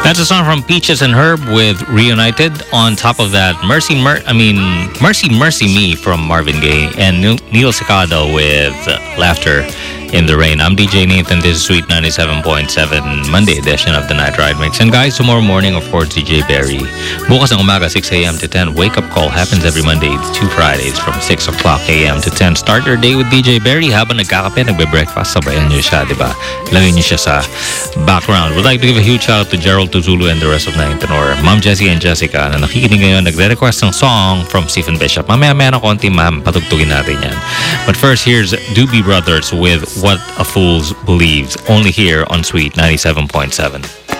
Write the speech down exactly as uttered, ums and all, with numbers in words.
That's a song from Peaches and Herb with Reunited. On top of that, Mercy, Mer- I mean, Mercy, Mercy Me from Marvin Gaye and Neil Cicado with Laughter in the Rain. I'm D J Nathan. This is Sweet ninety-seven point seven Monday edition of the Night Ride Mix. And guys, tomorrow morning, of course, D J Barry. Bukas ng umaga, six a.m. to ten. Wake Up Call happens every Monday to Fridays from six o'clock a.m. to ten. Start your day with D J Barry. Habang nagkakape, nagbe-breakfast, sabayan nyo siya, di ba? Lagay nyo siya sa background. We'd like to give a huge shout out to Gerald Tuzulu and the rest of Nine Tenor. Ma'am Jessie and Jessica na nakikinig ngayon, nagre-request ng song from Stephen Bishop. Mamaya meron konti, ma'am. Patugtugin natin yan. But first, here's Doobie Brothers with What a Fool Believes, only here on Sweet ninety-seven point seven.